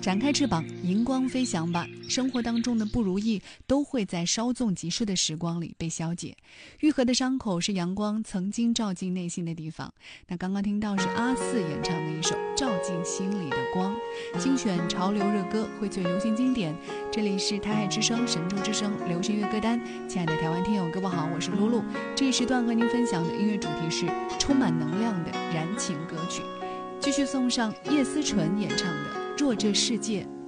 展开翅膀，荧光飞翔吧！生活当中的不如意都会在稍纵即逝的时光里被消解。愈合的伤口是阳光曾经照进内心的地方。那刚刚听到是阿四演唱的一首《照进心里的光》，精选潮流热歌，荟萃流行经典。这里是台海之声、神州之声流行乐歌单。亲爱的台湾听友，各位好，我是露露。这一时段和您分享的音乐主题是充满能量的燃情歌曲。继续送上叶思纯演唱的《若这世界